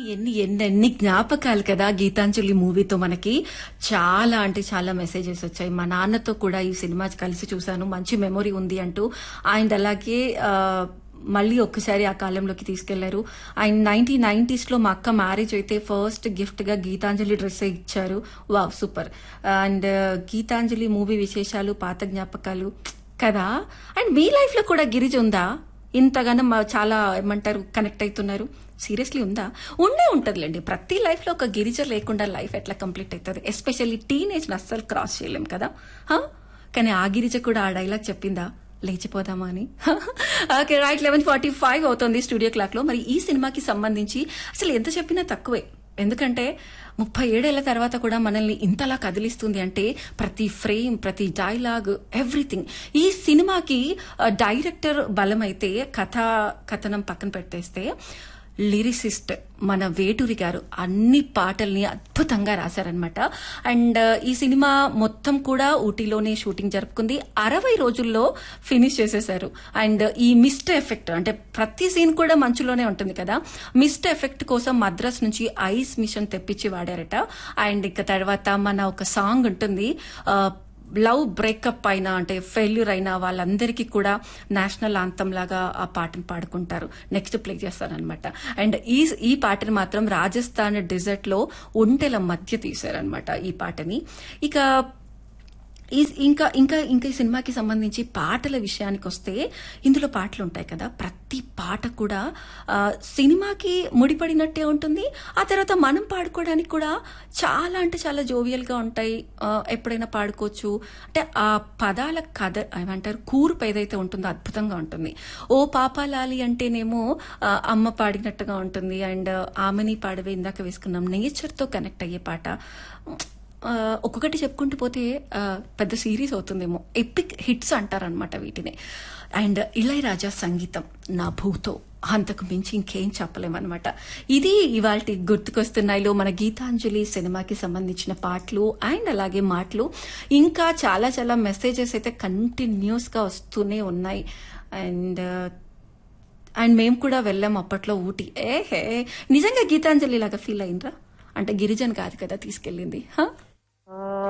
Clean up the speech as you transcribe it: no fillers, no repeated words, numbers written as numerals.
ఎన్ని జ్ఞాపకాలు కదా గీతాంజలి మూవీతో మనకి. చాలా అంటే చాలా మెసేజెస్ వచ్చాయి. మా నాన్నతో కూడా ఈ సినిమా కలిసి చూశాను, మంచి మెమొరీ ఉంది అంటూ. ఆయన అలాగే మళ్ళీ ఒక్కసారి ఆ కాలంలోకి తీసుకెళ్లారు. ఆయన 1990s లో మా అక్క మ్యారేజ్ అయితే ఫస్ట్ గిఫ్ట్ గా గీతాంజలి డ్రెస్ ఇచ్చారు. Wow, super. And Gitanjali movie విశేషాలు, పాత జ్ఞాపకాలు కదా. అండ్ మీ లైఫ్ లో కూడా గిరిజ ఉందా? ఇంతగానో చాలా ఏమంటారు కనెక్ట్ అవుతున్నారు. సీరియస్లీ ఉందా? ఉండే ఉంటదిలేండి. ప్రతి లైఫ్ లో ఒక గిరిజ లేకుండా లైఫ్ ఎట్లా కంప్లీట్ అవుతుంది? ఎస్పెషల్లీ టీనేజ్ అస్సలు క్రాస్ చేయలేం కదా. కానీ ఆ గిరిజ కూడా ఆ డైలాగ్ చెప్పిందా, లేచిపోదామా అని? Okay, right. 11:45 అవుతుంది స్టూడియో క్లాక్ లో. మరి ఈ సినిమాకి సంబంధించి అసలు ఎంత చెప్పినా తక్కువే. ఎందుకంటే 37 ఏళ్ల తర్వాత కూడా మనల్ని ఇంతలా కదిలిస్తుంది అంటే ప్రతి ఫ్రేమ్, ప్రతి డైలాగ్, ఎవ్రీథింగ్. ఈ సినిమాకి డైరెక్టర్ బలమైతే కథనం పక్కన పెట్టేస్తే లిరిసిస్ట్ మన వేటూరి గారు అన్ని పాటల్ని అద్భుతంగా రాశారనమాట. అండ్ ఈ సినిమా మొత్తం కూడా ఊటీలోనే షూటింగ్ జరుపుకుంది. 60 రోజుల్లో ఫినిష్ చేసేశారు. అండ్ ఈ మిస్ట్ ఎఫెక్ట్ అంటే ప్రతి సీన్ కూడా మంచులోనే ఉంటుంది కదా. మిస్ట్ ఎఫెక్ట్ కోసం మద్రాస్ నుంచి ఐస్ మిషన్ తెప్పించి వాడారట. అండ్ ఇక తర్వాత మన ఒక సాంగ్ ఉంటుంది, లవ్ బ్రేకప్ అయిన అంటే ఫెయిల్యూర్ అయిన వాళ్ళందరికీ కూడా నేషనల్ ఆంతం లాగా ఆ పాటను పాడుకుంటారు. నెక్స్ట్ ప్లే చేస్తారనమాట. అండ్ ఈ పాటను మాత్రం రాజస్థాన్ డెజర్ట్ లో ఒంటెల మధ్య తీశారనమాట ఈ పాటని. ఇక ఇంకా ఇంకా ఇంకా ఈ సినిమాకి సంబంధించి పాటల విషయానికి వస్తే ఇందులో పాటలు ఉంటాయి కదా. ప్రతి పాట కూడా సినిమాకి ముడిపడినట్టే ఉంటుంది. ఆ తర్వాత మనం పాడుకోవడానికి కూడా చాలా అంటే చాలా జోవియల్ గా ఉంటాయి. ఎప్పుడైనా పాడుకోవచ్చు. అంటే ఆ పదాల కథ ఏమంటారు, కూర్పు ఏదైతే ఉంటుందో అద్భుతంగా ఉంటుంది. ఓ పాపాలాలి అంటేనేమో అమ్మ పాడినట్టుగా ఉంటుంది. అండ్ ఆమెని పాడవే ఇందాక వేసుకున్నాం, నేచర్ తో కనెక్ట్ అయ్యే పాట. ఒక్కొక్కటి చెప్పుకుంటూ పోతే పెద్ద సిరీస్ అవుతుందేమో. ఎపిక్ హిట్స్ అంటారనమాట వీటిని. అండ్ ఇళయరాజా సంగీతం నా భూతో అంతకు మించి ఇంకేం చెప్పలేమన్నమాట. ఇది ఇవాల్టి గుర్తుకొస్తున్నాయిలో మన గీతాంజలి సినిమాకి సంబంధించిన పాటలు అండ్ అలాగే మాటలు. ఇంకా చాలా చాలా మెసేజెస్ అయితే కంటిన్యూస్ గా వస్తూనే ఉన్నాయి. అండ్ మేము కూడా వెళ్ళాం అప్పట్లో ఊటీ. నిజంగా గీతాంజలి లాగా ఫీల్ అయిందిరా. అంటే గిరిజన్ కాదు కదా తీసుకెళ్ళింది.